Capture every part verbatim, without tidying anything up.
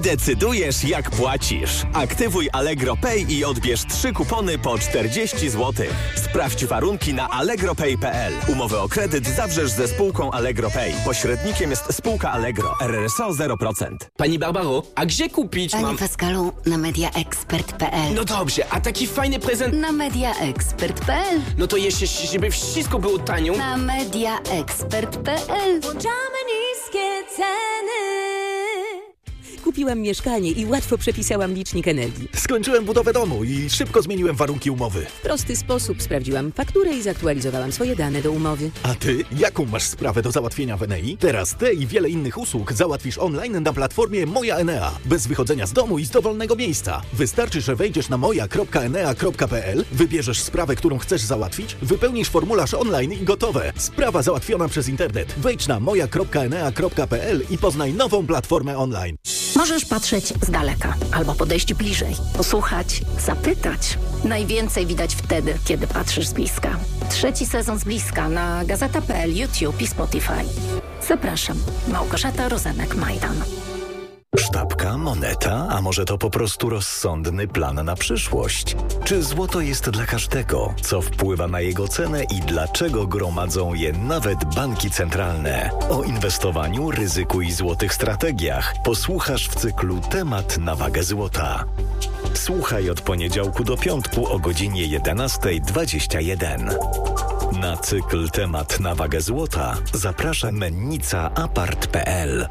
decydujesz, jak płacisz. Aktywuj Allegro Pay i odbierz trzy kupony po czterdzieści złotych. Sprawdź warunki na allegro pay kropka p l. Umowę o kredyt zawrzesz ze spółką Allegro Pay. Pośrednikiem jest spółka Allegro. R R S O zero procent. Pani Barbaro, a gdzie kupić Panie mam... Pascalu, na mediaexpert kropka p l. No dobrze, a taki fajny prezent... Na mediaexpert kropka p l. No to jeszcze, żeby wszystko było tanio... Na mediaexpert kropka p l. Włączamy niskie ceny. Kupiłam mieszkanie i łatwo przepisałam licznik energii. Skończyłem budowę domu i szybko zmieniłem warunki umowy. W prosty sposób sprawdziłam fakturę i zaktualizowałam swoje dane do umowy. A ty? Jaką masz sprawę do załatwienia w Enei? Teraz te i wiele innych usług załatwisz online na platformie Moja Enea. Bez wychodzenia z domu i z dowolnego miejsca. Wystarczy, że wejdziesz na moja kropka enea kropka p l, wybierzesz sprawę, którą chcesz załatwić, wypełnisz formularz online i gotowe. Sprawa załatwiona przez internet. Wejdź na moja kropka enea kropka p l i poznaj nową platformę online. Możesz patrzeć z daleka albo podejść bliżej, posłuchać, zapytać. Najwięcej widać wtedy, kiedy patrzysz z bliska. Trzeci sezon z bliska na gazeta kropka p l, YouTube i Spotify. Zapraszam. Małgorzata Rozenek-Majdan. Sztabka, moneta, a może to po prostu rozsądny plan na przyszłość? Czy złoto jest dla każdego? Co wpływa na jego cenę i dlaczego gromadzą je nawet banki centralne? O inwestowaniu, ryzyku i złotych strategiach posłuchasz w cyklu Temat na wagę złota. Słuchaj od poniedziałku do piątku o godzinie jedenasta dwadzieścia jeden. Na cykl Temat na wagę złota zaprasza mennica apart kropka p l.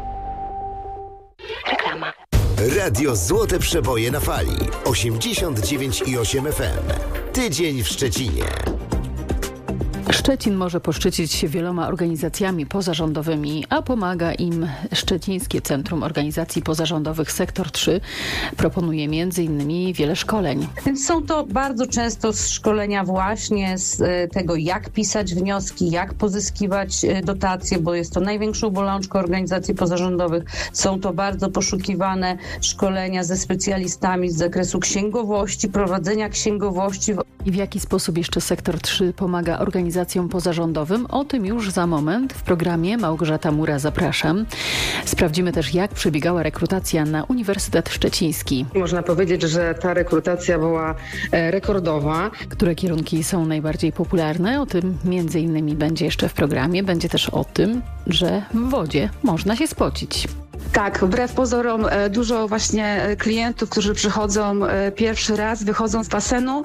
Reklama. Radio Złote Przeboje na fali. osiemdziesiąt dziewięć i osiem F M. Tydzień w Szczecinie. Szczecin może poszczycić się wieloma organizacjami pozarządowymi, a pomaga im Szczecińskie Centrum Organizacji Pozarządowych Sektor trzy. Proponuje między innymi wiele szkoleń. Więc są to bardzo często szkolenia właśnie z tego, jak pisać wnioski, jak pozyskiwać dotacje, bo jest to największą bolączką organizacji pozarządowych. Są to bardzo poszukiwane szkolenia ze specjalistami z zakresu księgowości, prowadzenia księgowości. I w jaki sposób jeszcze Sektor trzy pomaga organizacjom pozarządowym? O tym już za moment w programie Małgorzata Mura. Zapraszam. Sprawdzimy też, jak przebiegała rekrutacja na Uniwersytet Szczeciński. Można powiedzieć, że ta rekrutacja była rekordowa. Które kierunki są najbardziej popularne? O tym między innymi będzie jeszcze w programie. Będzie też o tym, że w wodzie można się spocić. Tak, wbrew pozorom dużo właśnie klientów, którzy przychodzą pierwszy raz, wychodzą z basenu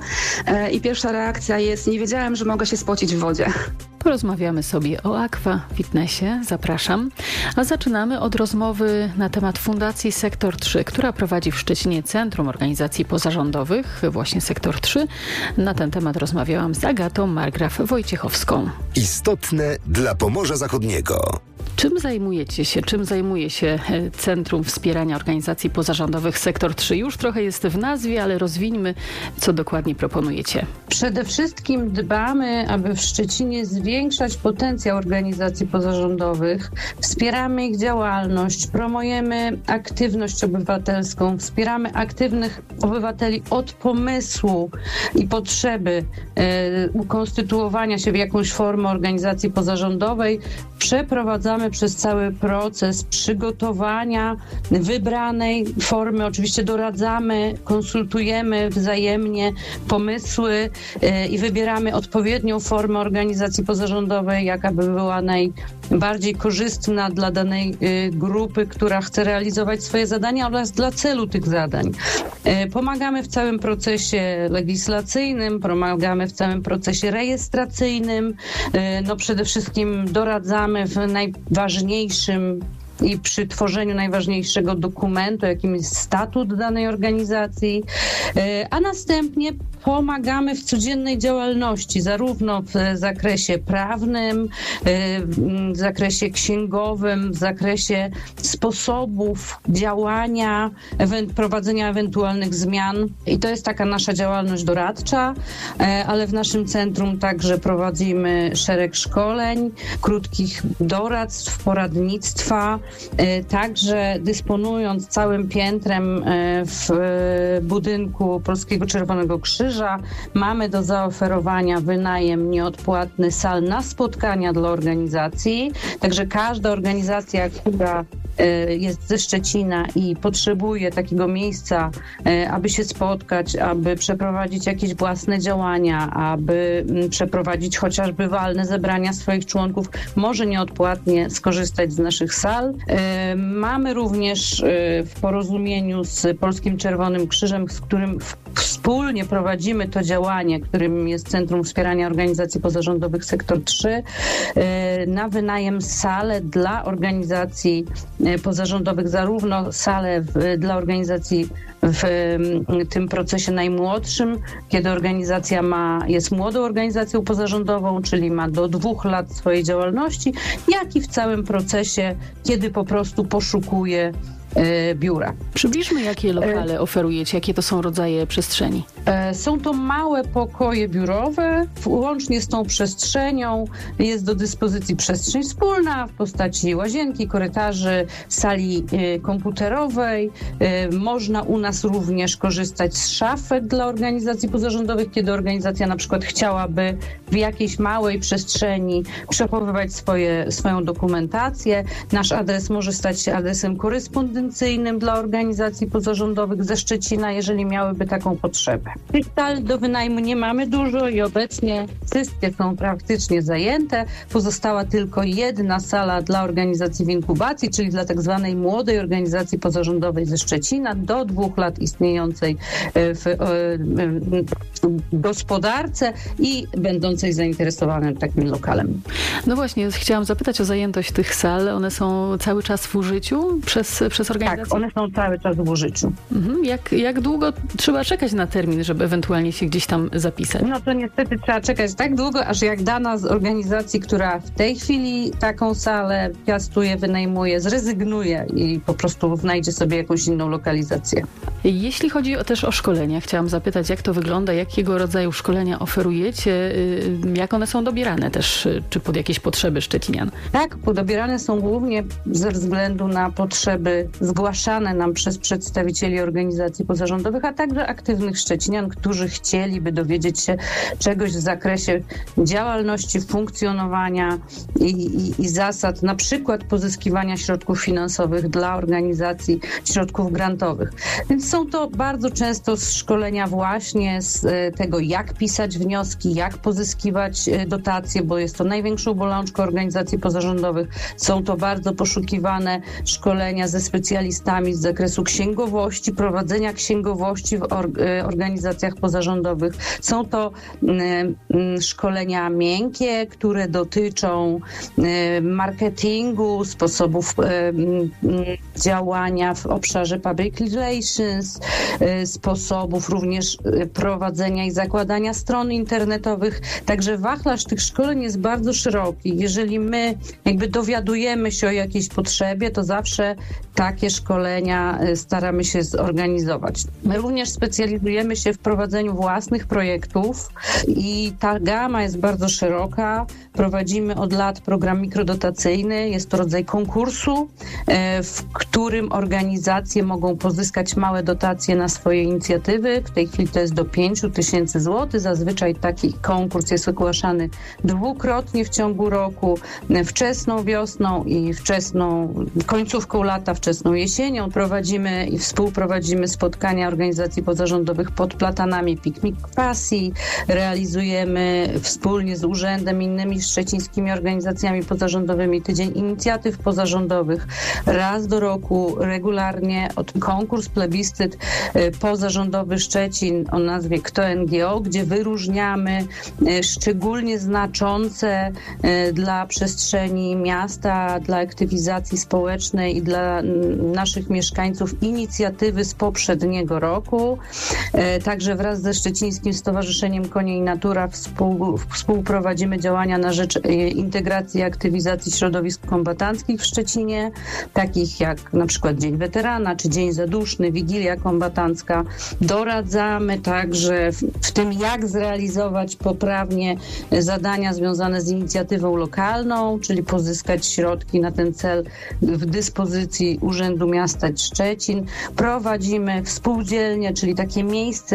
i pierwsza reakcja jest: nie wiedziałem, że mogę się spocić w wodzie. Porozmawiamy sobie o aqua fitnessie. Zapraszam. A zaczynamy od rozmowy na temat Fundacji Sektor trzy, która prowadzi w Szczecinie Centrum Organizacji Pozarządowych, właśnie Sektor trzy. Na ten temat rozmawiałam z Agatą Margraf-Wojciechowską. Istotne dla Pomorza Zachodniego. Czym zajmujecie się? Czym zajmuje się Centrum Wspierania Organizacji Pozarządowych Sektor trzy? Już trochę jest w nazwie, ale rozwińmy, co dokładnie proponujecie. Przede wszystkim dbamy, aby w Szczecinie zwiększać potencjał organizacji pozarządowych. Wspieramy ich działalność, promujemy aktywność obywatelską, wspieramy aktywnych obywateli od pomysłu i potrzeby e, ukonstytuowania się w jakąś formę organizacji pozarządowej. Przeprowadzamy przez cały proces przygotowania wybranej formy. Oczywiście doradzamy, konsultujemy wzajemnie pomysły yy, i wybieramy odpowiednią formę organizacji pozarządowej, jaka by była najbardziej korzystna dla danej yy, grupy, która chce realizować swoje zadania oraz dla celu tych zadań. Yy, pomagamy w całym procesie legislacyjnym, pomagamy w całym procesie rejestracyjnym. Yy, no przede wszystkim doradzamy w najważniejszym i przy tworzeniu najważniejszego dokumentu, jakim jest statut danej organizacji, a następnie pomagamy w codziennej działalności, zarówno w zakresie prawnym, w zakresie księgowym, w zakresie sposobów działania, prowadzenia ewentualnych zmian. I to jest taka nasza działalność doradcza, ale w naszym centrum także prowadzimy szereg szkoleń, krótkich doradztw, poradnictwa, także dysponując całym piętrem w budynku Polskiego Czerwonego Krzyża, mamy do zaoferowania wynajem nieodpłatny sal na spotkania dla organizacji. Także każda organizacja, która jest ze Szczecina i potrzebuje takiego miejsca, aby się spotkać, aby przeprowadzić jakieś własne działania, aby przeprowadzić chociażby walne zebrania swoich członków, może nieodpłatnie skorzystać z naszych sal. Mamy również w porozumieniu z Polskim Czerwonym Krzyżem, z którym wspólnie prowadzimy to działanie, którym jest Centrum Wspierania Organizacji Pozarządowych Sektor trzy, na wynajem salę dla organizacji pozarządowych, zarówno salę w, dla organizacji w tym procesie najmłodszym, kiedy organizacja ma, jest młodą organizacją pozarządową, czyli ma do dwóch lat swojej działalności, jak i w całym procesie, kiedy po prostu poszukuje biura. Przybliżmy, jakie lokale oferujecie, jakie to są rodzaje przestrzeni. Są to małe pokoje biurowe. Łącznie z tą przestrzenią jest do dyspozycji przestrzeń wspólna w postaci łazienki, korytarzy, sali komputerowej. Można u nas również korzystać z szafek dla organizacji pozarządowych, kiedy organizacja na przykład chciałaby w jakiejś małej przestrzeni przechowywać swoje, swoją dokumentację. Nasz adres może stać się adresem korespondencyjnym dla organizacji pozarządowych ze Szczecina, jeżeli miałyby taką potrzebę. Tych sal do wynajmu nie mamy dużo i obecnie wszystkie są praktycznie zajęte. Pozostała tylko jedna sala dla organizacji w inkubacji, czyli dla tak zwanej młodej organizacji pozarządowej ze Szczecina, do dwóch lat istniejącej w gospodarce i będącej zainteresowanym takim lokalem. No właśnie, chciałam zapytać o zajętość tych sal. One są cały czas w użyciu przez, przez organizację? Tak, one są cały czas w użyciu. Mhm. Jak, jak długo trzeba czekać na termin, żeby ewentualnie się gdzieś tam zapisać? No to niestety trzeba czekać tak długo, aż jak dana z organizacji, która w tej chwili taką salę piastuje, wynajmuje, zrezygnuje i po prostu znajdzie sobie jakąś inną lokalizację. Jeśli chodzi o, też o szkolenia, chciałam zapytać, jak to wygląda, jakiego rodzaju szkolenia oferujecie, jak one są dobierane też, czy pod jakieś potrzeby szczecinian? Tak, dobierane są głównie ze względu na potrzeby zgłaszane nam przez przedstawicieli organizacji pozarządowych, a także aktywnych szczecinian, którzy chcieliby dowiedzieć się czegoś w zakresie działalności, funkcjonowania i, i, i zasad, na przykład pozyskiwania środków finansowych dla organizacji, środków grantowych. Więc są to bardzo często szkolenia właśnie z tego, jak pisać wnioski, jak pozyskiwać dotacje, bo jest to największą bolączką organizacji pozarządowych. Są to bardzo poszukiwane szkolenia ze specjalistami z zakresu księgowości, prowadzenia księgowości w or- organizacjach pozarządowych. Są to y, szkolenia miękkie, które dotyczą y, marketingu, sposobów y, y, działania w obszarze public relations, y, sposobów również y, prowadzenia i zakładania stron internetowych. Także wachlarz tych szkoleń jest bardzo szeroki. Jeżeli my jakby dowiadujemy się o jakiejś potrzebie, to zawsze takie szkolenia staramy się zorganizować. My również specjalizujemy się w prowadzeniu własnych projektów i ta gama jest bardzo szeroka. Prowadzimy od lat program mikrodotacyjny. Jest to rodzaj konkursu, w którym organizacje mogą pozyskać małe dotacje na swoje inicjatywy. W tej chwili to jest do pięć tysięcy złotych. Zazwyczaj taki konkurs jest ogłaszany dwukrotnie w ciągu roku, wczesną wiosną i wczesną końcówką lata, wczesną jesienią. Prowadzimy i współprowadzimy spotkania organizacji pozarządowych pod platanami Piknik Pasji. Realizujemy wspólnie z urzędem i innymi szczecińskimi organizacjami pozarządowymi Tydzień Inicjatyw Pozarządowych. Raz do roku regularnie od konkurs plebiscyt pozarządowy Szczecin o nazwie Kto N G O, gdzie wyróżniamy szczególnie znaczące dla przestrzeni miasta, dla aktywizacji społecznej i dla naszych mieszkańców inicjatywy z poprzedniego roku. Także wraz ze Szczecińskim Stowarzyszeniem Konie i Natura współ, współprowadzimy działania na rzecz integracji i aktywizacji środowisk kombatanckich w Szczecinie, takich jak na przykład Dzień Weterana, czy Dzień Zaduszny, Wigilia Kombatancka. Doradzamy także w, w tym, jak zrealizować poprawnie zadania związane z inicjatywą lokalną, czyli pozyskać środki na ten cel w dyspozycji Urzędu Miasta Szczecin. Prowadzimy współdzielnie, czyli takie miejsce,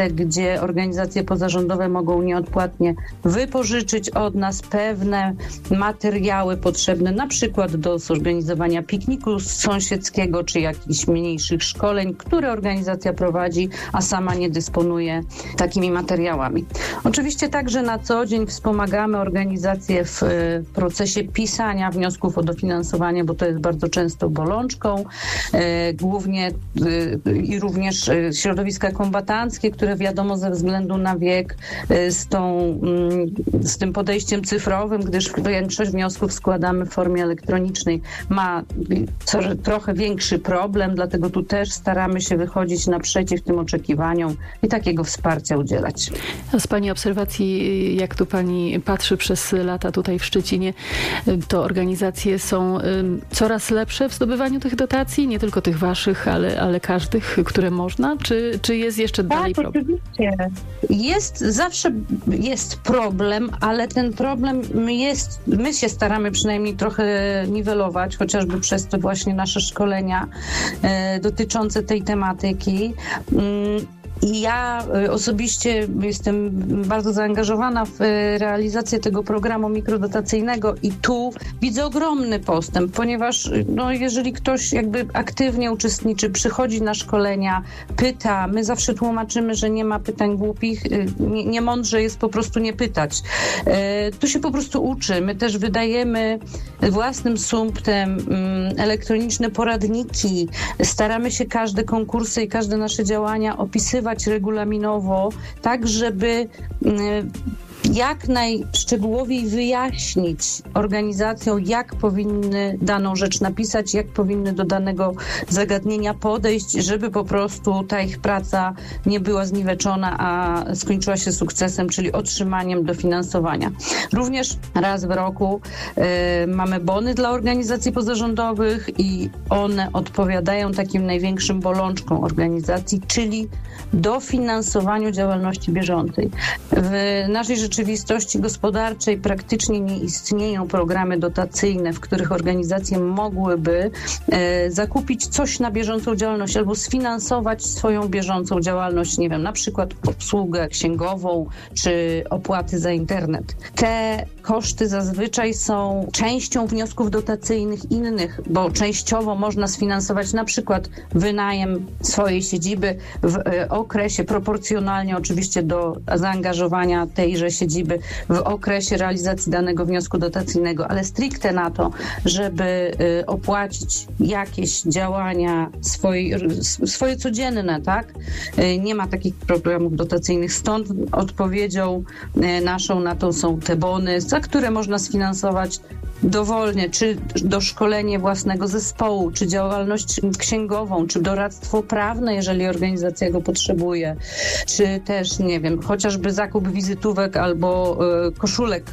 miejsce, gdzie organizacje pozarządowe mogą nieodpłatnie wypożyczyć od nas pewne materiały potrzebne na przykład do zorganizowania pikniku sąsiedzkiego czy jakichś mniejszych szkoleń, które organizacja prowadzi, a sama nie dysponuje takimi materiałami. Oczywiście także na co dzień wspomagamy organizacje w procesie pisania wniosków o dofinansowanie, bo to jest bardzo często bolączką, głównie i również środowiska kombatanckie, które wiadomo ze względu na wiek z, tą, z tym podejściem cyfrowym, gdyż większość wniosków składamy w formie elektronicznej, ma co, trochę większy problem, dlatego tu też staramy się wychodzić naprzeciw tym oczekiwaniom i takiego wsparcia udzielać. A z Pani obserwacji, jak tu Pani patrzy przez lata tutaj w Szczecinie, to organizacje są coraz lepsze w zdobywaniu tych dotacji, nie tylko tych Waszych, ale, ale każdych, które można? Czy, czy jest jeszcze tak, dalej problem? Oczywiście. Jest, zawsze jest problem, ale ten problem jest, my się staramy przynajmniej trochę niwelować, chociażby przez to właśnie nasze szkolenia e, dotyczące tej tematyki. Mm, I ja osobiście jestem bardzo zaangażowana w realizację tego programu mikrodotacyjnego i tu widzę ogromny postęp, ponieważ no, jeżeli ktoś jakby aktywnie uczestniczy, przychodzi na szkolenia, pyta, my zawsze tłumaczymy, że nie ma pytań głupich, nie, nie mądrze jest po prostu nie pytać. E, tu się po prostu uczy. My też wydajemy własnym sumptem mm, elektroniczne poradniki, staramy się każde konkursy i każde nasze działania opisywać regulaminowo, tak żeby jak najszczegółowiej wyjaśnić organizacjom, jak powinny daną rzecz napisać, jak powinny do danego zagadnienia podejść, żeby po prostu ta ich praca nie była zniweczona, a skończyła się sukcesem, czyli otrzymaniem dofinansowania. Również raz w roku y, mamy bony dla organizacji pozarządowych i one odpowiadają takim największym bolączkom organizacji, czyli dofinansowaniu działalności bieżącej. W naszej rzeczywistości gospodarczej praktycznie nie istnieją programy dotacyjne, w których organizacje mogłyby e, zakupić coś na bieżącą działalność albo sfinansować swoją bieżącą działalność, nie wiem, na przykład obsługę księgową czy opłaty za internet. Te koszty zazwyczaj są częścią wniosków dotacyjnych innych, bo częściowo można sfinansować na przykład wynajem swojej siedziby w e, okresie proporcjonalnie oczywiście do zaangażowania tejże siedziby w okresie realizacji danego wniosku dotacyjnego, ale stricte na to, żeby y, opłacić jakieś działania swoje, swoje codzienne, tak? Y, nie ma takich programów dotacyjnych. Stąd odpowiedzią y, naszą na to są te bony, za które można sfinansować dowolnie, czy doszkolenie własnego zespołu, czy działalność księgową, czy doradztwo prawne, jeżeli organizacja go potrzebuje, czy też, nie wiem, chociażby zakup wizytówek albo y, koszulek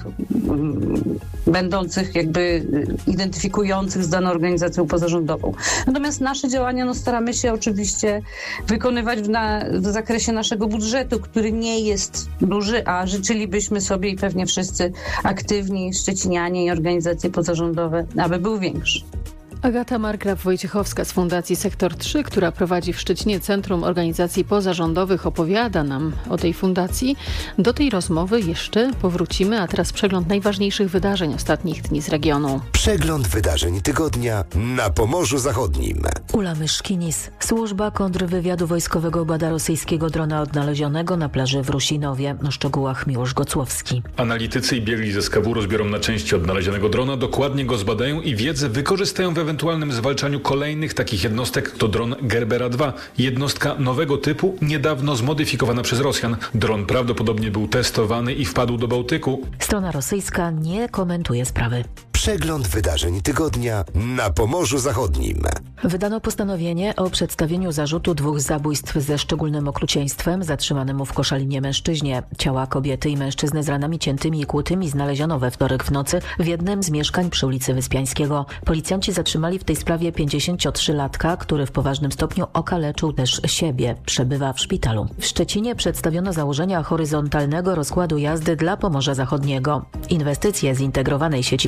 y, będących jakby y, identyfikujących z daną organizacją pozarządową. Natomiast nasze działania no, staramy się oczywiście wykonywać w, na, w zakresie naszego budżetu, który nie jest duży, a życzylibyśmy sobie i pewnie wszyscy aktywni szczecinianie i organizacje pozarządowe, aby był większy. Agata Margraf-Wojciechowska z Fundacji Sektor trzy, która prowadzi w Szczecinie Centrum Organizacji Pozarządowych, opowiada nam o tej fundacji. Do tej rozmowy jeszcze powrócimy, a teraz przegląd najważniejszych wydarzeń ostatnich dni z regionu. Przegląd wydarzeń tygodnia na Pomorzu Zachodnim. Ula Myszkinis. Służba kontrwywiadu wojskowego bada rosyjskiego drona odnalezionego na plaży w Rusinowie. O szczegółach Miłosz Gocłowski. Analitycy i biegli ze Skawuru rozbiorą na części odnalezionego drona, dokładnie go zbadają i wiedzę wykorzystają we ewentualnym zwalczaniu kolejnych takich jednostek. To dron Gerbera dwa. Jednostka nowego typu, niedawno zmodyfikowana przez Rosjan. Dron prawdopodobnie był testowany i wpadł do Bałtyku. Strona rosyjska nie komentuje sprawy. Przegląd wydarzeń tygodnia na Pomorzu Zachodnim. Wydano postanowienie o przedstawieniu zarzutu dwóch zabójstw ze szczególnym okrucieństwem zatrzymanemu w Koszalinie mężczyźnie. Ciała kobiety i mężczyzny z ranami ciętymi i kłutymi znaleziono we wtorek w nocy w jednym z mieszkań przy ulicy Wyspiańskiego. Policjanci zatrzymali w tej sprawie pięćdziesięciotrzylatka, który w poważnym stopniu okaleczył też siebie. Przebywa w szpitalu. W Szczecinie przedstawiono założenia horyzontalnego rozkładu jazdy dla Pomorza Zachodniego. Inwestycje zintegrowanej sieci kolejowej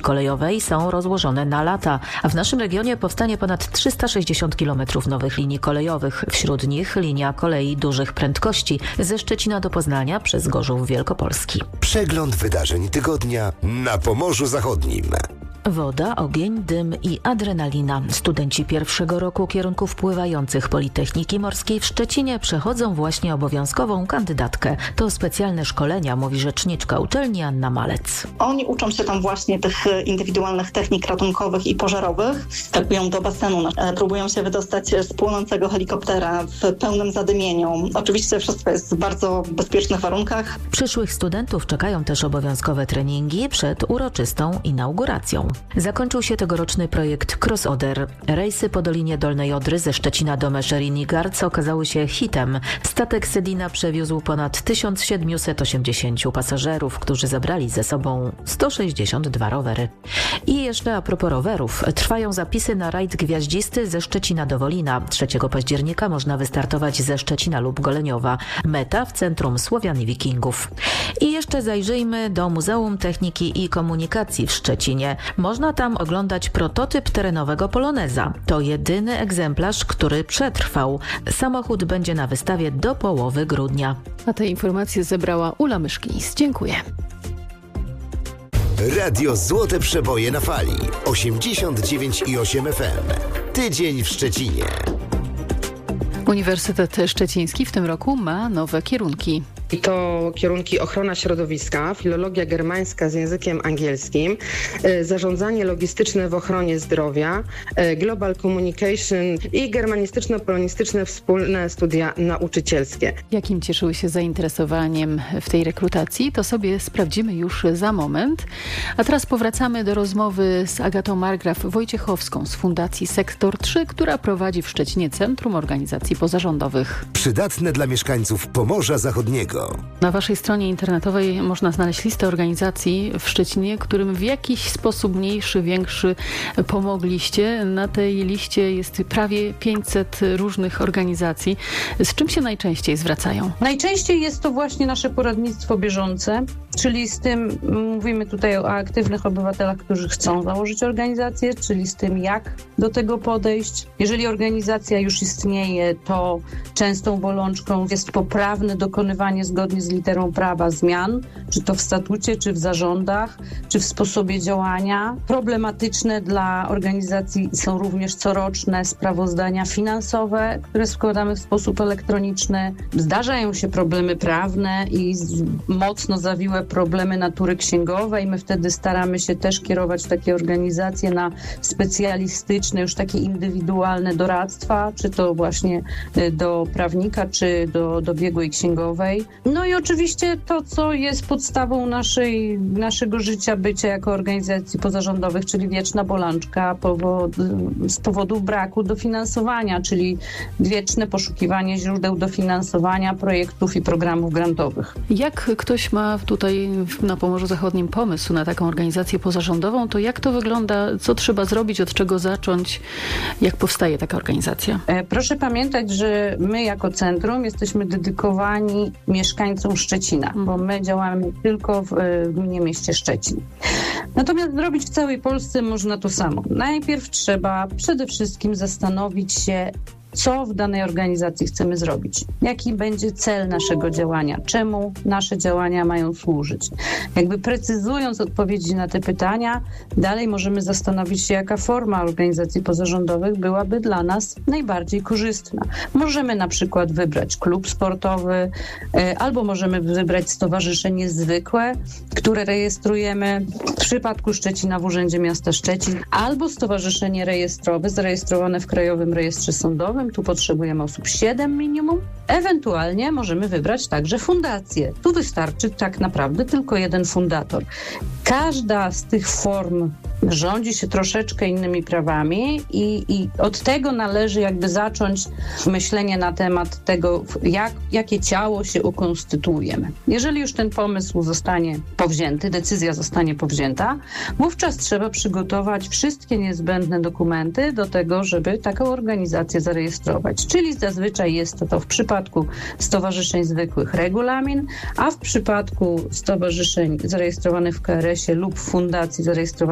zależanowej są rozłożone na lata, a w naszym regionie powstanie ponad trzysta sześćdziesiąt kilometrów nowych linii kolejowych. Wśród nich linia kolei dużych prędkości ze Szczecina do Poznania przez Gorzów Wielkopolski. Przegląd wydarzeń tygodnia na Pomorzu Zachodnim. Woda, ogień, dym i adrenalina. Studenci pierwszego roku kierunków pływających Politechniki Morskiej w Szczecinie przechodzą właśnie obowiązkową kandydatkę. To specjalne szkolenia, mówi rzeczniczka uczelni Anna Malec. Oni uczą się tam właśnie tych indywidualnych technik ratunkowych i pożarowych. Skakują do basenu, próbują się wydostać z płonącego helikoptera w pełnym zadymieniu. Oczywiście wszystko jest w bardzo bezpiecznych warunkach. Przyszłych studentów czekają też obowiązkowe treningi przed uroczystą inauguracją. Zakończył się tegoroczny projekt Crossoder. Rejsy po Dolinie Dolnej Odry ze Szczecina do Meszeri Nigarc okazały się hitem. Statek Sedina przewiózł ponad tysiąc siedemset osiemdziesiąt pasażerów, którzy zabrali ze sobą sto sześćdziesiąt dwa rowery. I jeszcze a propos rowerów. Trwają zapisy na rajd gwiaździsty ze Szczecina do Wolina. trzeciego października można wystartować ze Szczecina lub Goleniowa. Meta w Centrum Słowian i Wikingów. I jeszcze zajrzyjmy do Muzeum Techniki i Komunikacji w Szczecinie. Można tam oglądać prototyp terenowego Poloneza. To jedyny egzemplarz, który przetrwał. Samochód będzie na wystawie do połowy grudnia. A te informacje zebrała Ula Myszkinis. Dziękuję. Radio Złote Przeboje na fali. osiemdziesiąt dziewięć i osiem F M. Tydzień w Szczecinie. Uniwersytet Szczeciński w tym roku ma nowe kierunki. I to kierunki ochrona środowiska, filologia germańska z językiem angielskim, zarządzanie logistyczne w ochronie zdrowia, global communication i germanistyczno-polonistyczne wspólne studia nauczycielskie. Jakim cieszyły się zainteresowaniem w tej rekrutacji, to sobie sprawdzimy już za moment. A teraz powracamy do rozmowy z Agatą Margraf-Wojciechowską z Fundacji Sektor trzy, która prowadzi w Szczecinie Centrum Organizacji Pozarządowych. Przydatne dla mieszkańców Pomorza Zachodniego. Na waszej stronie internetowej można znaleźć listę organizacji w Szczecinie, którym w jakiś sposób mniejszy, większy pomogliście. Na tej liście jest prawie pięćset różnych organizacji. Z czym się najczęściej zwracają? Najczęściej jest to właśnie nasze poradnictwo bieżące, czyli z tym, mówimy tutaj o aktywnych obywatelach, którzy chcą założyć organizację, czyli z tym, jak do tego podejść. Jeżeli organizacja już istnieje, to częstą bolączką jest poprawne dokonywanie zgodnie z literą prawa zmian, czy to w statucie, czy w zarządach, czy w sposobie działania. Problematyczne dla organizacji są również coroczne sprawozdania finansowe, które składamy w sposób elektroniczny. Zdarzają się problemy prawne i mocno zawiłe problemy natury księgowej. My wtedy staramy się też kierować takie organizacje na specjalistyczne, już takie indywidualne doradztwa, czy to właśnie do prawnika, czy do, do biegłej księgowej. No i oczywiście to, co jest podstawą naszej, naszego życia, bycia jako organizacji pozarządowych, czyli wieczna bolączka powod, z powodu braku dofinansowania, czyli wieczne poszukiwanie źródeł dofinansowania projektów i programów grantowych. Jak ktoś ma tutaj na Pomorzu Zachodnim pomysł na taką organizację pozarządową, to jak to wygląda? Co trzeba zrobić? Od czego zacząć? Jak powstaje taka organizacja? Proszę pamiętać, że my jako centrum jesteśmy dedykowani mieszkańcom Szczecina, bo my działamy tylko w gminie mieście Szczecin. Natomiast zrobić w całej Polsce można to samo. Najpierw trzeba przede wszystkim zastanowić się, co w danej organizacji chcemy zrobić. Jaki będzie cel naszego działania? Czemu nasze działania mają służyć? Jakby precyzując odpowiedzi na te pytania, dalej możemy zastanowić się, jaka forma organizacji pozarządowych byłaby dla nas najbardziej korzystna. Możemy na przykład wybrać klub sportowy, albo możemy wybrać stowarzyszenie zwykłe, które rejestrujemy w przypadku Szczecina w Urzędzie Miasta Szczecin, albo stowarzyszenie rejestrowe zarejestrowane w Krajowym Rejestrze Sądowym. Tu potrzebujemy osób siedem minimum. Ewentualnie możemy wybrać także fundację. Tu wystarczy tak naprawdę tylko jeden fundator. Każda z tych form rządzi się troszeczkę innymi prawami i, i od tego należy jakby zacząć myślenie na temat tego, jak, jakie ciało się ukonstytuujemy. Jeżeli już ten pomysł zostanie powzięty, decyzja zostanie powzięta, wówczas trzeba przygotować wszystkie niezbędne dokumenty do tego, żeby taką organizację zarejestrować. Czyli zazwyczaj jest to, to w przypadku stowarzyszeń zwykłych regulamin, a w przypadku stowarzyszeń zarejestrowanych w K R S ie lub fundacji zarejestrowanych w K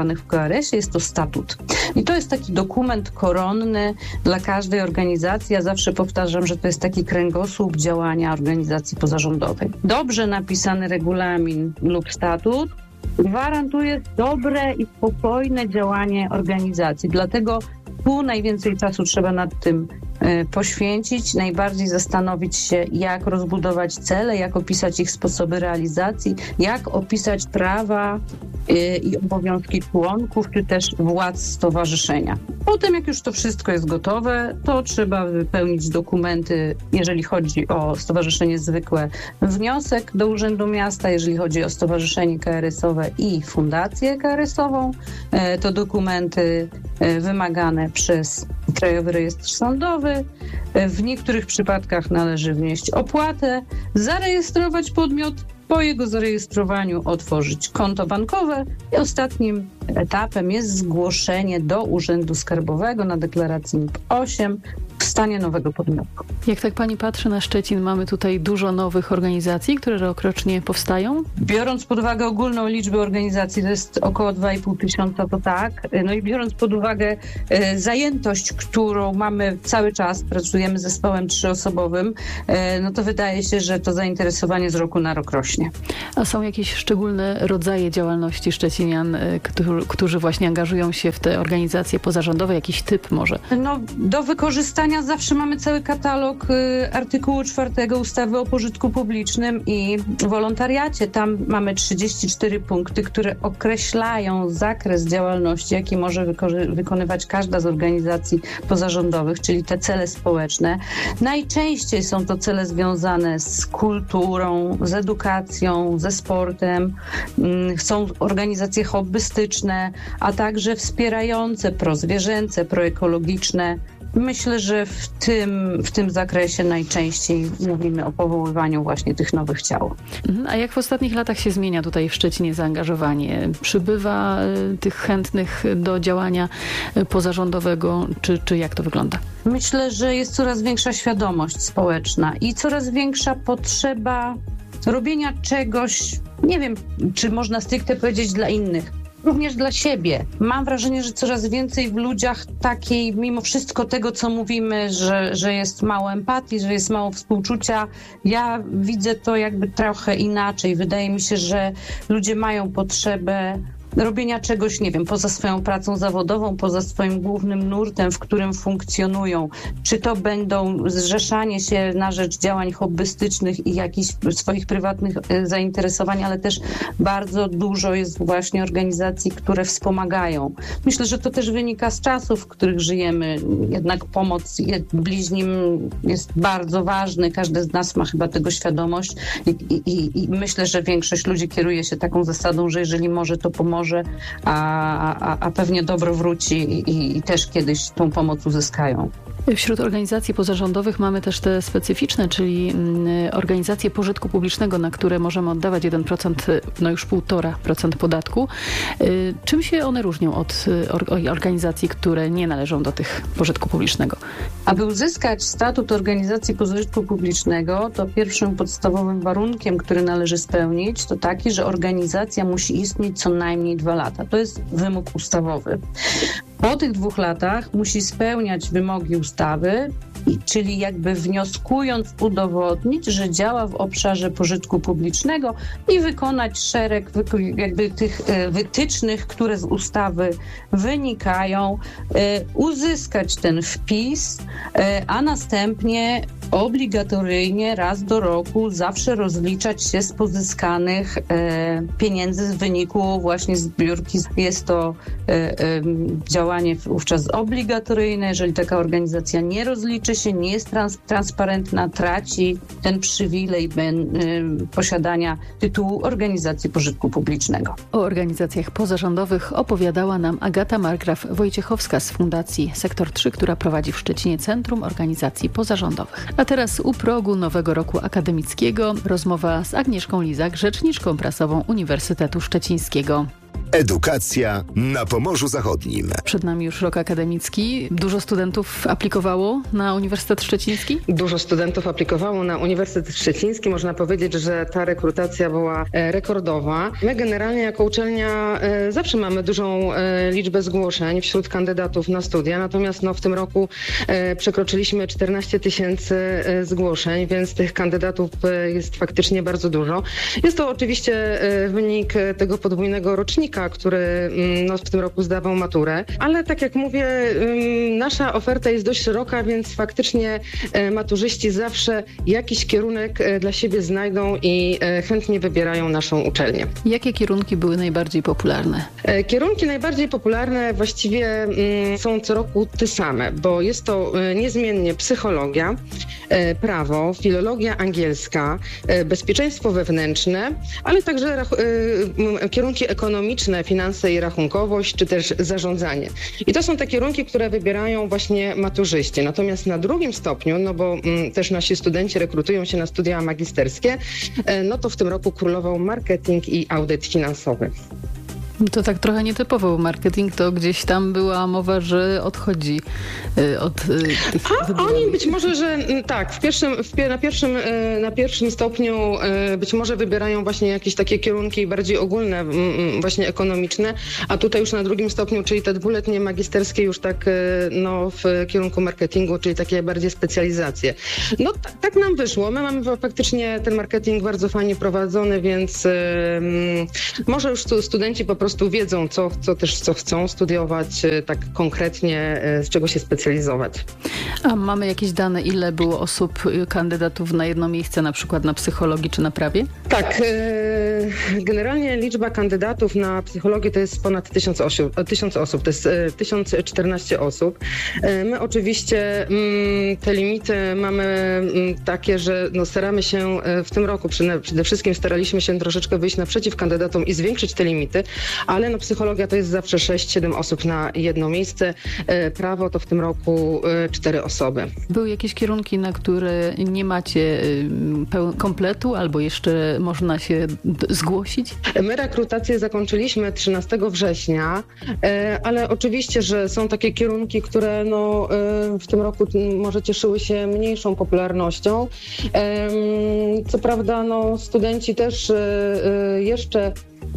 K R S ie jest to statut. I to jest taki dokument koronny dla każdej organizacji. Ja zawsze powtarzam, że to jest taki kręgosłup działania organizacji pozarządowej. Dobrze napisany regulamin lub statut gwarantuje dobre i spokojne działanie organizacji. Dlatego tu najwięcej czasu trzeba nad tym y, poświęcić, najbardziej zastanowić się, jak rozbudować cele, jak opisać ich sposoby realizacji, jak opisać prawa y, i obowiązki członków, czy też władz stowarzyszenia. Potem, jak już to wszystko jest gotowe, to trzeba wypełnić dokumenty, jeżeli chodzi o stowarzyszenie zwykłe, wniosek do Urzędu Miasta, jeżeli chodzi o stowarzyszenie K R S owe i fundację K R S ową, y, to dokumenty y, wymagane przez Krajowy Rejestr Sądowy. W niektórych przypadkach należy wnieść opłatę, zarejestrować podmiot, po jego zarejestrowaniu otworzyć konto bankowe i ostatnim etapem jest zgłoszenie do Urzędu Skarbowego na deklaracji N I P osiem w stanie nowego podmiotu. Jak tak pani patrzy na Szczecin, mamy tutaj dużo nowych organizacji, które rokrocznie powstają? Biorąc pod uwagę ogólną liczbę organizacji, to jest około dwa i pół tysiąca, to tak. No i biorąc pod uwagę e, zajętość, którą mamy cały czas, pracujemy z zespołem trzyosobowym, e, no to wydaje się, że to zainteresowanie z roku na rok rośnie. A są jakieś szczególne rodzaje działalności szczecinian, którzy, którzy właśnie angażują się w te organizacje pozarządowe? Jakiś typ może? No, do wykorzystania zawsze mamy cały katalog y, artykułu czwartego ustawy o pożytku publicznym i wolontariacie. Tam mamy trzydzieści cztery punkty, które określają zakres działalności, jaki może wyko- wykonywać każda z organizacji pozarządowych, czyli te cele społeczne. Najczęściej są to cele związane z kulturą, z edukacją, ze sportem. Y, są organizacje hobbystyczne, a także wspierające prozwierzęce, proekologiczne. Myślę, że w tym, w tym zakresie najczęściej mówimy o powoływaniu właśnie tych nowych ciał. A jak w ostatnich latach się zmienia tutaj w Szczecinie zaangażowanie? Przybywa tych chętnych do działania pozarządowego, czy, czy jak to wygląda? Myślę, że jest coraz większa świadomość społeczna i coraz większa potrzeba robienia czegoś, nie wiem, czy można stricte powiedzieć dla innych, również dla siebie. Mam wrażenie, że coraz więcej w ludziach takiej, mimo wszystko tego, co mówimy, że, że jest mało empatii, że jest mało współczucia, ja widzę to jakby trochę inaczej. Wydaje mi się, że ludzie mają potrzebę robienia czegoś, nie wiem, poza swoją pracą zawodową, poza swoim głównym nurtem, w którym funkcjonują. Czy to będą zrzeszanie się na rzecz działań hobbystycznych i jakichś swoich prywatnych zainteresowań, ale też bardzo dużo jest właśnie organizacji, które wspomagają. Myślę, że to też wynika z czasów, w których żyjemy. Jednak pomoc bliźnim jest bardzo ważna. Każdy z nas ma chyba tego świadomość i, i, i myślę, że większość ludzi kieruje się taką zasadą, że jeżeli może, to pomoże. A, a, a pewnie dobro wróci i, i też kiedyś tą pomoc uzyskają. Wśród organizacji pozarządowych mamy też te specyficzne, czyli organizacje pożytku publicznego, na które możemy oddawać jeden procent, no już półtora procent podatku. Czym się one różnią od organizacji, które nie należą do tych pożytku publicznego? Aby uzyskać statut organizacji pożytku publicznego, to pierwszym podstawowym warunkiem, który należy spełnić, to taki, że organizacja musi istnieć co najmniej dwa lata. To jest wymóg ustawowy. Po tych dwóch latach musi spełniać wymogi ustawy, czyli jakby wnioskując udowodnić, że działa w obszarze pożytku publicznego i wykonać szereg jakby tych wytycznych, które z ustawy wynikają, uzyskać ten wpis, a następnie obligatoryjnie raz do roku zawsze rozliczać się z pozyskanych e, pieniędzy z wyniku właśnie zbiórki. Jest to e, e, działanie wówczas obligatoryjne. Jeżeli taka organizacja nie rozliczy się, nie jest trans- transparentna, traci ten przywilej ben, e, posiadania tytułu organizacji pożytku publicznego. O organizacjach pozarządowych opowiadała nam Agata Margraf-Wojciechowska z Fundacji Sektor trzy, która prowadzi w Szczecinie Centrum Organizacji Pozarządowych. A teraz u progu nowego roku akademickiego rozmowa z Agnieszką Lizak, rzeczniczką prasową Uniwersytetu Szczecińskiego. Edukacja na Pomorzu Zachodnim. Przed nami już rok akademicki. Dużo studentów aplikowało na Uniwersytet Szczeciński? Dużo studentów aplikowało na Uniwersytet Szczeciński. Można powiedzieć, że ta rekrutacja była rekordowa. My generalnie jako uczelnia zawsze mamy dużą liczbę zgłoszeń wśród kandydatów na studia, natomiast no, w tym roku przekroczyliśmy czternaście tysięcy zgłoszeń, więc tych kandydatów jest faktycznie bardzo dużo. Jest to oczywiście wynik tego podwójnego rocznika, który no, w tym roku zdawał maturę, ale tak jak mówię, nasza oferta jest dość szeroka, więc faktycznie maturzyści zawsze jakiś kierunek dla siebie znajdą i chętnie wybierają naszą uczelnię. Jakie kierunki były najbardziej popularne? Kierunki najbardziej popularne właściwie są co roku te same, bo jest to niezmiennie psychologia, prawo, filologia angielska, bezpieczeństwo wewnętrzne, ale także kierunki ekonomiczne, finanse i rachunkowość, czy też zarządzanie. I to są te kierunki, które wybierają właśnie maturzyści. Natomiast na drugim stopniu, no bo m, też nasi studenci rekrutują się na studia magisterskie, e, no to w tym roku królował marketing i audyt finansowy. To tak trochę nietypowo. Marketing to gdzieś tam była mowa, że odchodzi od tych A oni być może, że tak, w pierwszym, w, na, pierwszym, na pierwszym stopniu być może wybierają właśnie jakieś takie kierunki bardziej ogólne, właśnie ekonomiczne, a tutaj już na drugim stopniu, czyli te dwuletnie magisterskie już tak no, w kierunku marketingu, czyli takie bardziej specjalizacje. No tak, tak nam wyszło. My mamy faktycznie ten marketing bardzo fajnie prowadzony, więc um, może już studenci po prostu wiedzą, co, co też co chcą studiować, tak konkretnie, z czego się specjalizować. A mamy jakieś dane, ile było osób, kandydatów na jedno miejsce, na przykład na psychologii czy na prawie? Tak. Generalnie liczba kandydatów na psychologię to jest ponad tysiąc osób, tysiąc osób, to jest tysiąc czternaście osób. My oczywiście te limity mamy takie, że no staramy się w tym roku, przede wszystkim staraliśmy się troszeczkę wyjść naprzeciw kandydatom i zwiększyć te limity, ale no psychologia to jest zawsze sześć siedem osób na jedno miejsce. Prawo to w tym roku cztery osoby. Były jakieś kierunki, na które nie macie kompletu albo jeszcze można się zgłosić? My rekrutację zakończyliśmy trzynastego września, ale oczywiście, że są takie kierunki, które no, w tym roku może cieszyły się mniejszą popularnością. Co prawda no, studenci też jeszcze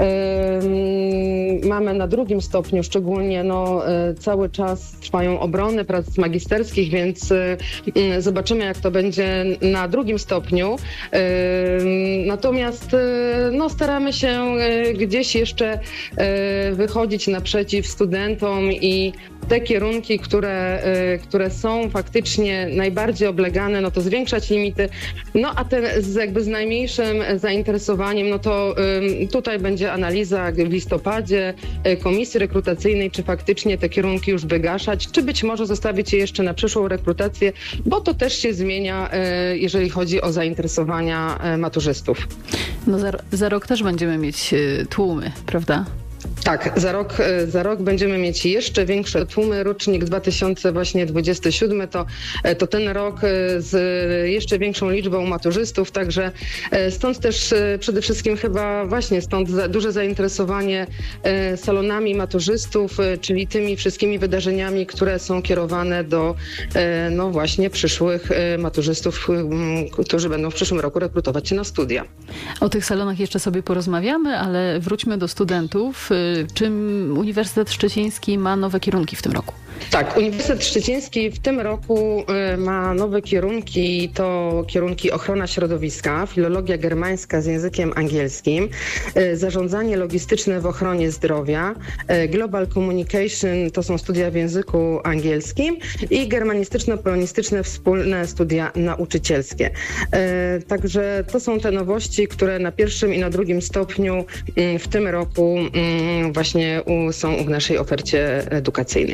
mamy na drugim stopniu, szczególnie no, cały czas trwają obrony prac magisterskich, więc zobaczymy, jak to będzie na drugim stopniu. Natomiast no, staramy się gdzieś jeszcze wychodzić naprzeciw studentom i te kierunki, które, które są faktycznie najbardziej oblegane, no to zwiększać limity. No a te z, jakby z najmniejszym zainteresowaniem, no to tutaj będzie analiza w listopadzie komisji rekrutacyjnej, czy faktycznie te kierunki już wygaszać, czy być może zostawić je jeszcze na przyszłą rekrutację, bo to też się zmienia, jeżeli chodzi o zainteresowania maturzystów. No za, za rok też będziemy mieć tłumy, prawda? Tak, za rok, za rok będziemy mieć jeszcze większe tłumy. Rocznik dwa tysiące dwudziesty siódmy to, to ten rok z jeszcze większą liczbą maturzystów, także stąd też przede wszystkim chyba właśnie stąd za, duże zainteresowanie salonami maturzystów, czyli tymi wszystkimi wydarzeniami, które są kierowane do no właśnie przyszłych maturzystów, którzy będą w przyszłym roku rekrutować się na studia. O tych salonach jeszcze sobie porozmawiamy, ale wróćmy do studentów. Czym Uniwersytet Szczeciński ma nowe kierunki w tym roku? Tak, Uniwersytet Szczeciński w tym roku ma nowe kierunki, to kierunki ochrona środowiska, filologia germańska z językiem angielskim, zarządzanie logistyczne w ochronie zdrowia, Global Communication to są studia w języku angielskim i germanistyczno-polonistyczne wspólne studia nauczycielskie. Także to są te nowości, które na pierwszym i na drugim stopniu w tym roku właśnie są w naszej ofercie edukacyjnej.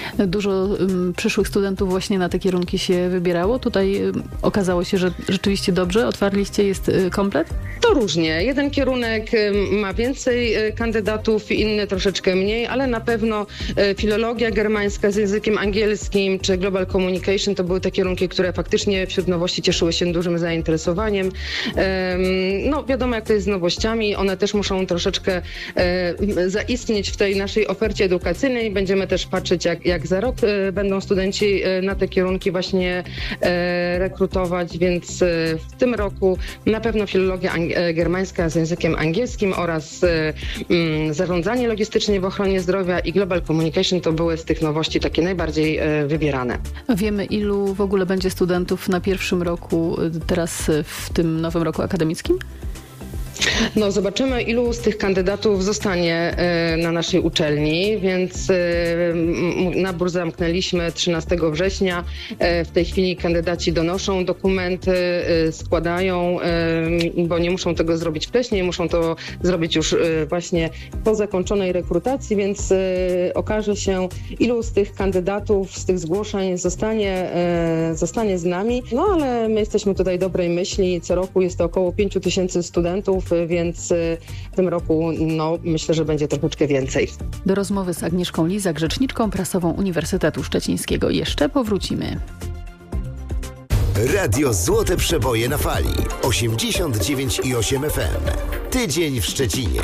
Dużo um, przyszłych studentów właśnie na te kierunki się wybierało. Tutaj um, okazało się, że rzeczywiście dobrze otwarliście, jest y, komplet? To różnie. Jeden kierunek ma więcej kandydatów, inny troszeczkę mniej, ale na pewno filologia germańska z językiem angielskim czy Global Communication to były te kierunki, które faktycznie wśród nowości cieszyły się dużym zainteresowaniem. No wiadomo, jak to jest z nowościami, one też muszą troszeczkę zaistnieć w tej naszej ofercie edukacyjnej. Będziemy też patrzeć, jak, jak za rok będą studenci na te kierunki właśnie rekrutować, więc w tym roku na pewno filologia germańska z językiem angielskim oraz mm, zarządzanie logistyczne w ochronie zdrowia i Global Communication to były z tych nowości takie najbardziej e, wybierane. Wiemy, ilu w ogóle będzie studentów na pierwszym roku, teraz w tym nowym roku akademickim? No zobaczymy, ilu z tych kandydatów zostanie na naszej uczelni, więc nabór zamknęliśmy trzynastego września. W tej chwili kandydaci donoszą dokumenty, składają, bo nie muszą tego zrobić wcześniej, muszą to zrobić już właśnie po zakończonej rekrutacji, więc okaże się, ilu z tych kandydatów, z tych zgłoszeń zostanie, zostanie z nami. No ale my jesteśmy tutaj dobrej myśli. Co roku jest to około pięciu tysięcy studentów, więc w tym roku no, myślę, że będzie troszeczkę więcej. Do rozmowy z Agnieszką Lizak, rzeczniczką prasową Uniwersytetu Szczecińskiego, jeszcze powrócimy. Radio Złote Przeboje na fali. osiemdziesiąt dziewięć i osiem F M. Tydzień w Szczecinie.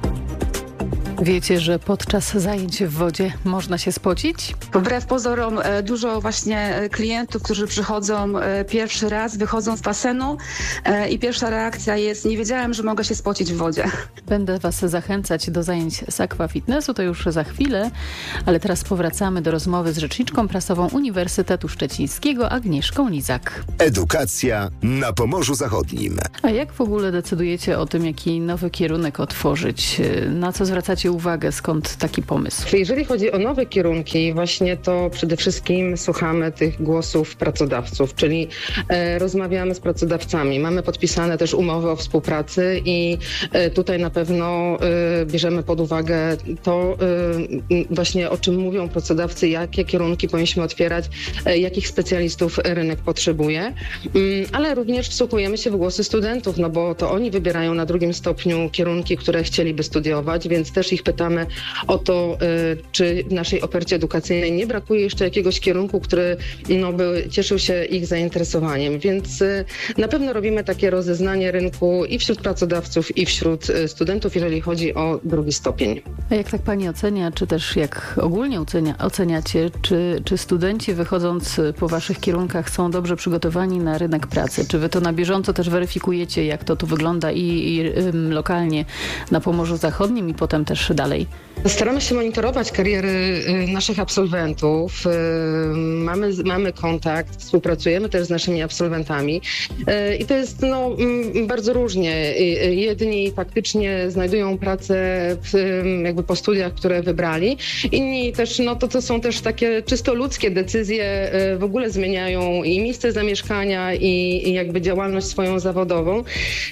Wiecie, że podczas zajęć w wodzie można się spocić? Wbrew pozorom dużo właśnie klientów, którzy przychodzą pierwszy raz, wychodzą z basenu i pierwsza reakcja jest: nie wiedziałem, że mogę się spocić w wodzie. Będę Was zachęcać do zajęć z aquafitnessu, to już za chwilę, ale teraz powracamy do rozmowy z rzeczniczką prasową Uniwersytetu Szczecińskiego Agnieszką Lizak. Edukacja na Pomorzu Zachodnim. A jak w ogóle decydujecie o tym, jaki nowy kierunek otworzyć? Na co zwracacie uwagę? Skąd taki pomysł? Jeżeli chodzi o nowe kierunki, właśnie to przede wszystkim słuchamy tych głosów pracodawców, czyli e, rozmawiamy z pracodawcami. Mamy podpisane też umowy o współpracy i e, tutaj na pewno e, bierzemy pod uwagę to e, właśnie, o czym mówią pracodawcy, jakie kierunki powinniśmy otwierać, e, jakich specjalistów rynek potrzebuje, mm, ale również wsłuchujemy się w głosy studentów, no bo to oni wybierają na drugim stopniu kierunki, które chcieliby studiować, więc też ich pytamy o to, czy w naszej ofercie edukacyjnej nie brakuje jeszcze jakiegoś kierunku, który no, by cieszył się ich zainteresowaniem. Więc na pewno robimy takie rozeznanie rynku i wśród pracodawców, i wśród studentów, jeżeli chodzi o drugi stopień. A jak tak Pani ocenia, czy też jak ogólnie ocenia, oceniacie, czy, czy studenci wychodząc po Waszych kierunkach są dobrze przygotowani na rynek pracy? Czy Wy to na bieżąco też weryfikujecie, jak to tu wygląda i, i ym, lokalnie na Pomorzu Zachodnim i potem też dalej? Staramy się monitorować kariery naszych absolwentów. Mamy, mamy kontakt, współpracujemy też z naszymi absolwentami i to jest no, bardzo różnie. Jedni faktycznie znajdują pracę w, jakby po studiach, które wybrali. Inni też, no to, to są też takie czysto ludzkie decyzje, w ogóle zmieniają i miejsce zamieszkania i, i jakby działalność swoją zawodową.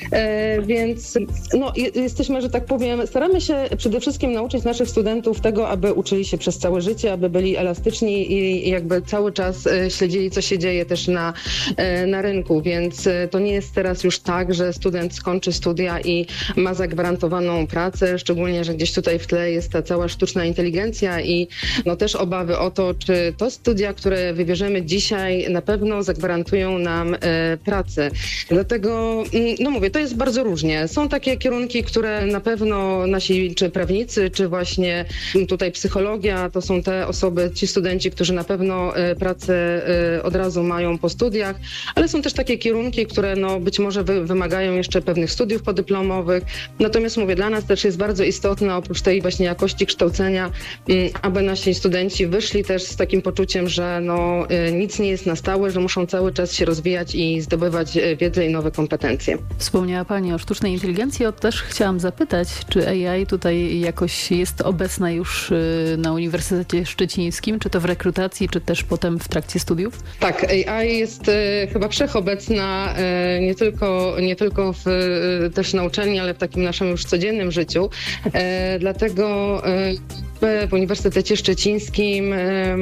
Więc no, jesteśmy, że tak powiem, staramy się przede wszystkim nauczyć naszych studentów tego, aby uczyli się przez całe życie, aby byli elastyczni i jakby cały czas śledzili, co się dzieje też na, na rynku, więc to nie jest teraz już tak, że student skończy studia i ma zagwarantowaną pracę, szczególnie, że gdzieś tutaj w tle jest ta cała sztuczna inteligencja i no też obawy o to, czy to studia, które wybierzemy dzisiaj, na pewno zagwarantują nam e, pracę. Dlatego, no mówię, to jest bardzo różnie. Są takie kierunki, które na pewno nasi czy prawnicy, czy właśnie tutaj psychologia, to są te osoby, ci studenci, którzy na pewno pracę od razu mają po studiach, ale są też takie kierunki, które no być może wy, wymagają jeszcze pewnych studiów podyplomowych. Natomiast mówię, dla nas też jest bardzo istotne, oprócz tej właśnie jakości kształcenia, aby nasi studenci wyszli też z takim poczuciem, że no nic nie jest na stałe, że muszą cały czas się rozwijać i zdobywać wiedzę i nowe kompetencje. Wspomniała Pani o sztucznej inteligencji, o to też chciałam zapytać, czy A I tutaj jakoś jest obecna już na Uniwersytecie Szczecińskim, czy to w rekrutacji, czy też potem w trakcie studiów? Tak, A I jest chyba wszechobecna nie tylko, nie tylko w, też na uczelni, ale w takim naszym już codziennym życiu. Dlatego w Uniwersytecie Szczecińskim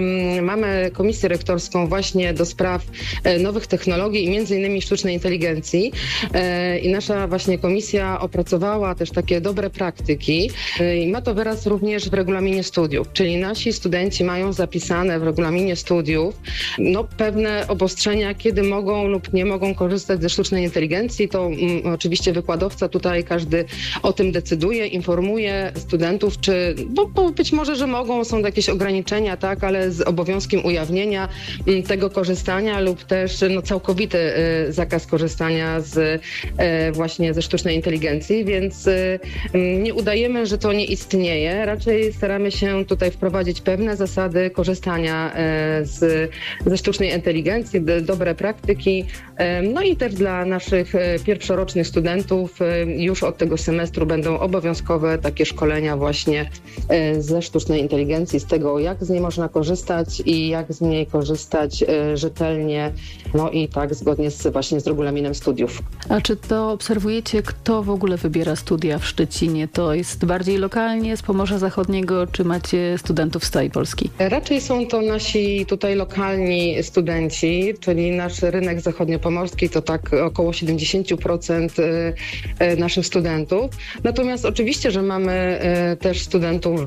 mamy komisję rektorską właśnie do spraw nowych technologii i między innymi sztucznej inteligencji. I nasza właśnie komisja opracowała też takie dobre praktyki i ma to wyraz również w regulaminie studiów, czyli nasi studenci mają zapisane w regulaminie studiów no, pewne obostrzenia, kiedy mogą lub nie mogą korzystać ze sztucznej inteligencji. To mm, oczywiście wykładowca tutaj każdy o tym decyduje, informuje studentów, czy bo, bo być może, że mogą, są jakieś ograniczenia, tak, ale z obowiązkiem ujawnienia m, tego korzystania lub też no, całkowity y, zakaz korzystania z, y, właśnie ze sztucznej inteligencji, więc y, nie udajemy, że to nie istnieje. Raczej staramy się tutaj wprowadzić pewne zasady korzystania y, z, ze sztucznej inteligencji, d- dobre praktyki, y, no i też dla naszych y, pierwszorocznych studentów y, już od tego semestru będą obowiązkowe takie szkolenia właśnie y, ze sztucznej inteligencji, z tego jak z niej można korzystać i jak z niej korzystać y, rzetelnie, no i tak zgodnie z, właśnie z regulaminem studiów. A czy to obserwujecie, kto w ogóle wybiera studia w Szczecinie? To jest bardziej lokalnie z Pomorza Zachodniego, czy macie studentów z całej Polski? Raczej są to nasi tutaj lokalni studenci, czyli nasz rynek zachodniopomorski to tak około siedemdziesiąt procent naszych studentów. Natomiast oczywiście, że mamy też studentów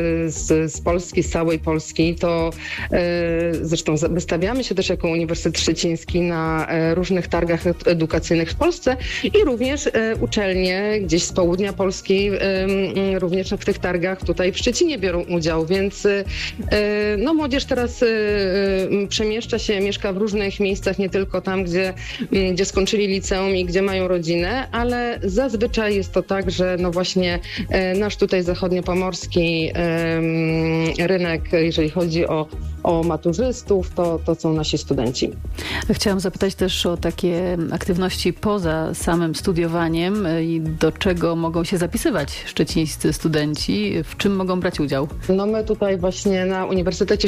z, z Polski, z całej Polski. To zresztą wystawiamy się też jako Uniwersytet Szczeciński na różnych targach edukacyjnych w Polsce i również uczelnie gdzieś z południa Polski również w tych targach tutaj w Szczecinie biorą udział, więc no młodzież teraz przemieszcza się, mieszka w różnych miejscach, nie tylko tam, gdzie, gdzie skończyli liceum i gdzie mają rodzinę, ale zazwyczaj jest to tak, że no właśnie nasz tutaj zachodniopomorski rynek, jeżeli chodzi o, o maturzystów, to, to są nasi studenci. Chciałam zapytać też o takie aktywności poza samym studiowaniem i do czego mogą się zapisywać szczecińscy studenci, w czym mogą brać udział? No my tutaj właśnie na Uniwersytecie